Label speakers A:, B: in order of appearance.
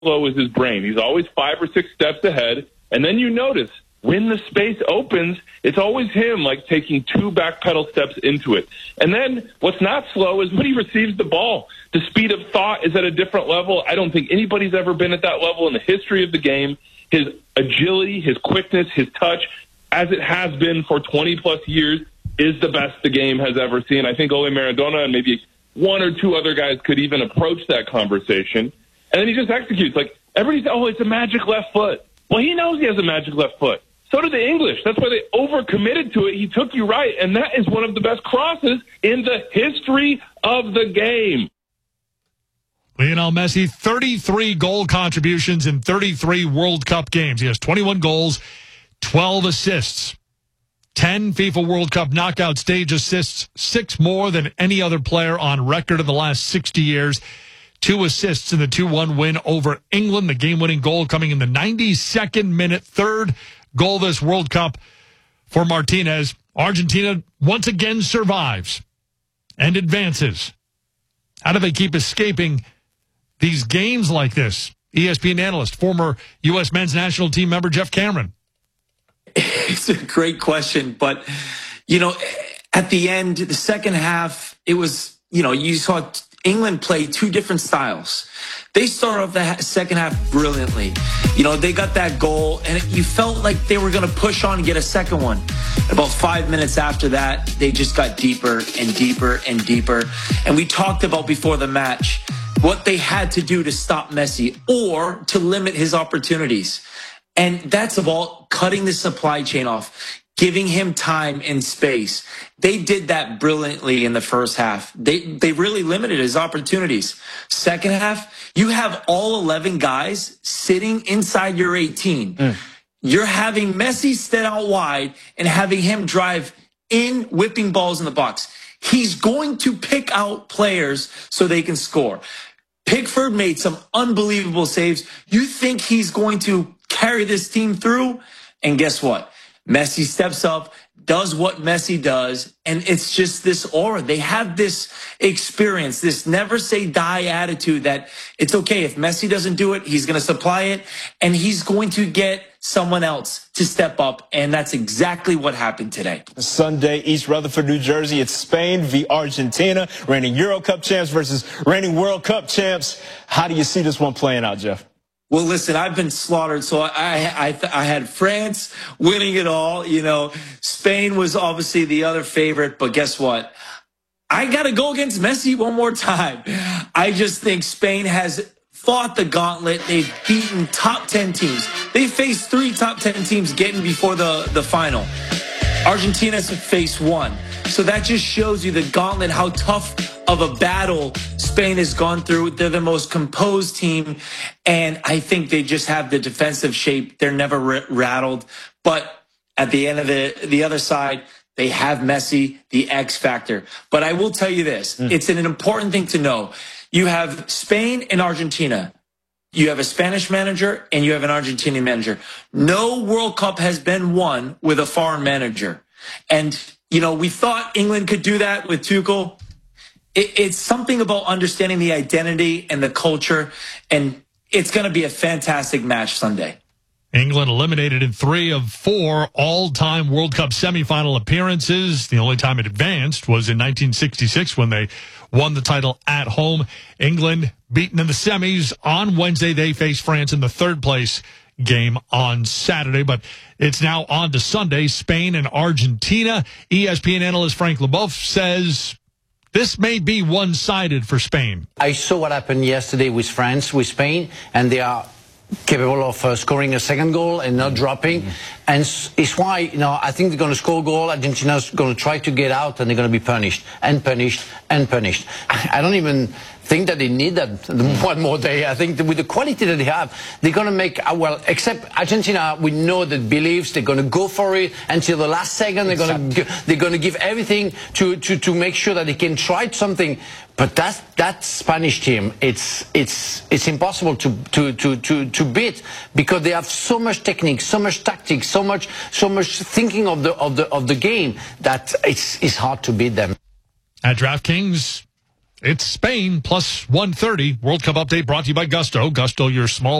A: slow is his brain. He's always 5 or 6 steps ahead. And then you notice when the space opens, it's always him like taking 2 backpedal steps into it. And then what's not slow is when he receives the ball. The speed of thought is at a different level. I don't think anybody's ever been at that level in the history of the game. His agility, his quickness, his touch, as it has been for 20-plus years, is the best the game has ever seen. I think Ole Maradona and maybe 1 or 2 other guys could even approach that conversation. And then he just executes. Like, everybody says, oh, it's a magic left foot. Well, he knows he has a magic left foot. So did the English. That's why they overcommitted to it. He took you right, and that is one of the best crosses in the history of the game.
B: Lionel Messi, 33 goal contributions in 33 World Cup games. He has 21 goals, 12 assists, 10 FIFA World Cup knockout stage assists, 6 more than any other player on record in the last 60 years. 2 assists in the 2-1 win over England. The game-winning goal coming in the 92nd minute. 3rd goal this World Cup for Martinez. Argentina once again survives and advances. How do they keep escaping these games like this? ESPN analyst, former U.S. men's national team member Jeff Cameron.
C: It's a great question. But, you know, at the end, the second half, it was, you know, you saw England play 2 different styles. They started off the second half brilliantly. You know, they got that goal, and you felt like they were going to push on and get a second one. About 5 minutes after that, they just got deeper and deeper and deeper. And we talked about before the match what they had to do to stop Messi or to limit his opportunities. And that's about cutting the supply chain off, giving him time and space. They did that brilliantly in the first half. They really limited his opportunities. Second half, you have all 11 guys sitting inside your 18. You're having Messi step out wide and having him drive in, whipping balls in the box. He's going to pick out players so they can score. Pickford made some unbelievable saves. You think he's going to carry this team through? And guess what? Messi steps up, does what Messi does, and it's just this aura. They have this experience, this never say die attitude that it's okay. If Messi doesn't do it, he's going to supply it, and he's going to get someone else to step up, and that's exactly what happened today.
D: Sunday, East Rutherford, New Jersey. It's Spain v. Argentina, reigning Euro Cup champs versus reigning World Cup champs. How do you see this one playing out, Jeff?
C: Well, listen, I've been slaughtered, so I had France winning it all. You know, Spain was obviously the other favorite, but guess what? I got to go against Messi one more time. I just think Spain has fought the gauntlet. They've beaten top 10 teams. They faced 3 top 10 teams getting before the final. Argentina's faced 1. So that just shows you the gauntlet, how tough of a battle Spain has gone through. They're the most composed team, and I think they just have the defensive shape. They're never rattled. But at the end of the other side, they have Messi, the X factor. But I will tell you this. It's an important thing to know. You have Spain and Argentina. You have a Spanish manager and you have an Argentinian manager. No World Cup has been won with a foreign manager. And, you know, we thought England could do that with Tuchel. It's something about understanding the identity and the culture, and it's going to be a fantastic match Sunday.
B: England eliminated in 3 of 4 all-time World Cup semifinal appearances. The only time it advanced was in 1966 when they won the title at home. England beaten in the semis on Wednesday. They face France in the 3rd place game on Saturday, but it's now on to Sunday, Spain and Argentina. ESPN analyst Frank Leboeuf says this may be one-sided for Spain.
E: I saw what happened yesterday with France, with Spain, and they are capable of scoring a second goal and not dropping. And it's why, you know, I think they're going to score a goal. Argentina's going to try to get out, and they're going to be punished and punished and punished. I don't even think that they need that one more day. I think that with the quality that they have, they're going to make, well, except Argentina, we know that believes they're going to go for it until the last second. They're going to give everything to make sure that they can try something. But that Spanish team, it's impossible to beat, because they have so much technique, so much tactics, so much thinking of the game that it's hard to beat them.
B: At DraftKings, It's Spain plus 130. World Cup update brought to you by Gusto. Gusto, your small